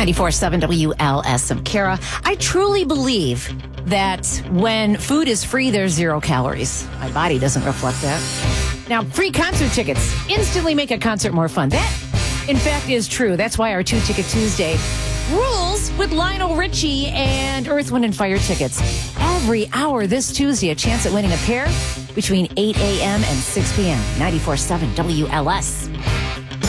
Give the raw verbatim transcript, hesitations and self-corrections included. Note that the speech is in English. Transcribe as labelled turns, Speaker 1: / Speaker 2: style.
Speaker 1: ninety-four point seven W L S of Kara. I truly believe that when food is free, there's zero calories. My body doesn't reflect that. Now, free concert tickets instantly make a concert more fun. That, in fact, is true. That's why our Two Ticket Tuesday rules with Lionel Richie and Earth, Wind, and Fire tickets. Every hour this Tuesday, a chance at winning a pair between eight a.m. and six p.m. ninety-four point seven W L S.